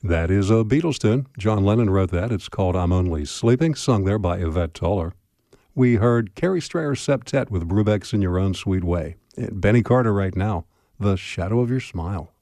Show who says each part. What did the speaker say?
Speaker 1: That is a Beatles tune. John Lennon wrote that. It's called I'm Only Sleeping, sung there by Yvette Toller. We heard Carrie Strayer's Septet with Brubeck's In Your Own Sweet Way. Benny Carter right now, The Shadow of Your Smile.